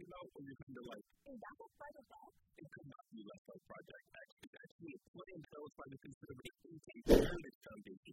about when you're kind of like... Is that the Spider Fest? It could not be less like Project X. It's actually a play and tell by the consideration of this foundation.